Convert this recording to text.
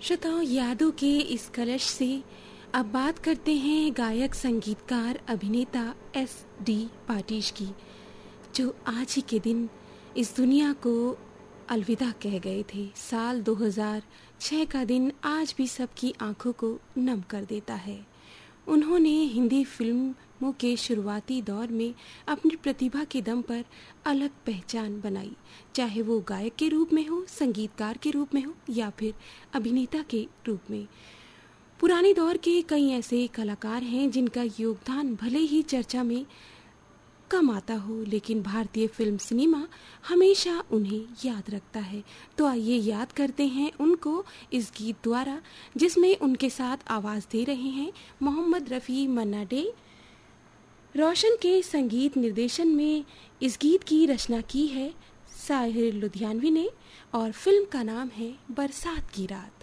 श्रोताओं, यादों के इस कलश से अब बात करते हैं गायक, संगीतकार, अभिनेता S.D. पाटिल की, जो आज ही के दिन इस दुनिया को अलविदा कह गए थे। साल 2006 का दिन आज भी सबकी आंखों को नम कर देता है। उन्होंने हिंदी फिल्मों के शुरुआती दौर में अपनी प्रतिभा के दम पर अलग पहचान बनाई, चाहे वो गायक के रूप में हो, संगीतकार के रूप में हो या फिर अभिनेता के रूप में। पुराने दौर के कई ऐसे कलाकार हैं जिनका योगदान भले ही चर्चा में कम आता हो, लेकिन भारतीय फिल्म सिनेमा हमेशा उन्हें याद रखता है। तो आइए याद करते हैं उनको इस गीत द्वारा, जिसमें उनके साथ आवाज़ दे रहे हैं मोहम्मद रफ़ी, मन्ना डे। रोशन के संगीत निर्देशन में इस गीत की रचना की है साहिर लुधियानवी ने और फिल्म का नाम है बरसात की रात।